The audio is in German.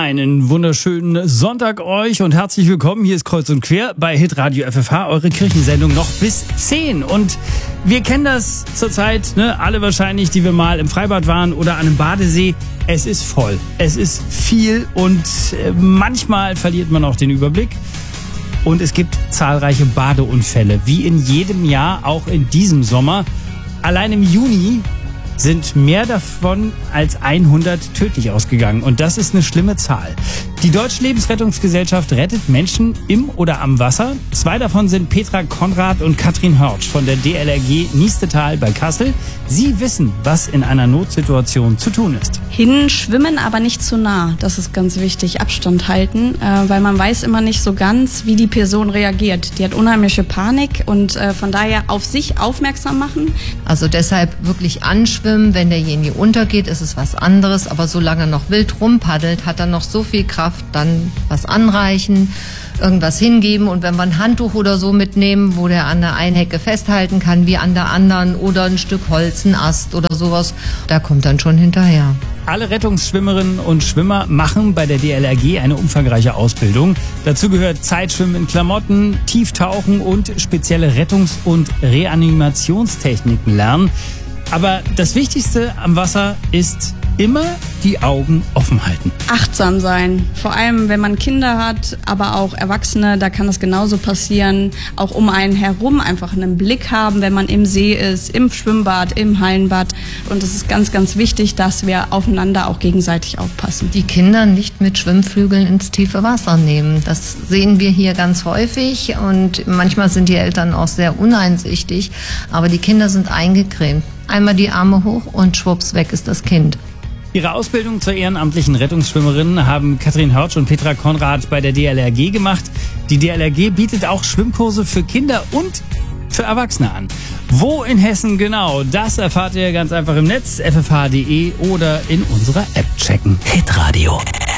Einen wunderschönen Sonntag euch und herzlich willkommen. Hier ist Kreuz und Quer bei Hitradio FFH, eure Kirchensendung noch bis 10. Und wir kennen das zurzeit, alle wahrscheinlich, die wir mal im Freibad waren oder an einem Badesee. Es ist voll, es ist viel und manchmal verliert man auch den Überblick. Und es gibt zahlreiche Badeunfälle, wie in jedem Jahr, auch in diesem Sommer. Allein im Juni sind mehr davon als 100 tödlich ausgegangen. Und das ist eine schlimme Zahl. Die Deutsche Lebensrettungsgesellschaft rettet Menschen im oder am Wasser. 2 davon sind Petra Konrad und Katrin Hörtsch von der DLRG Niestetal bei Kassel. Sie wissen, was in einer Notsituation zu tun ist. Hinschwimmen, aber nicht zu nah. Das ist ganz wichtig. Abstand halten, weil man weiß immer nicht so ganz, wie die Person reagiert. Die hat unheimliche Panik und von daher auf sich aufmerksam machen. Also deshalb wirklich anschwimmen. Wenn derjenige untergeht, ist es was anderes. Aber solange er noch wild rumpaddelt, hat er noch so viel Kraft, dann was anreichen, irgendwas hingeben. Und wenn wir ein Handtuch oder so mitnehmen, wo der an der einen Hecke festhalten kann, wie an der anderen, oder ein Stück Holz, ein Ast oder sowas, da kommt dann schon hinterher. Alle Rettungsschwimmerinnen und Schwimmer machen bei der DLRG eine umfangreiche Ausbildung. Dazu gehört Zeitschwimmen in Klamotten, Tieftauchen und spezielle Rettungs- und Reanimationstechniken lernen. Aber das Wichtigste am Wasser ist immer die Augen offen halten. Achtsam sein, vor allem wenn man Kinder hat, aber auch Erwachsene, da kann das genauso passieren. Auch um einen herum einfach einen Blick haben, wenn man im See ist, im Schwimmbad, im Hallenbad. Und es ist ganz, ganz wichtig, dass wir aufeinander auch gegenseitig aufpassen. Die Kinder nicht mit Schwimmflügeln ins tiefe Wasser nehmen. Das sehen wir hier ganz häufig und manchmal sind die Eltern auch sehr uneinsichtig, aber die Kinder sind eingecremt. Einmal die Arme hoch und schwupps, weg ist das Kind. Ihre Ausbildung zur ehrenamtlichen Rettungsschwimmerin haben Katrin Hörtsch und Petra Konrad bei der DLRG gemacht. Die DLRG bietet auch Schwimmkurse für Kinder und für Erwachsene an. Wo in Hessen genau, das erfahrt ihr ganz einfach im Netz, ffh.de oder in unserer App checken. Hitradio